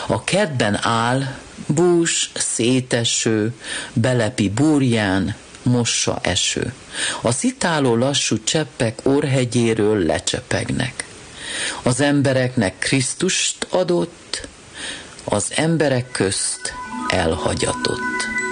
A kertben áll, bús, széteső, belepi burján, mossa eső. A szitáló lassú cseppek orrhegyéről lecsepegnek. Az embereknek Krisztust adott, az emberek közt elhagyatott.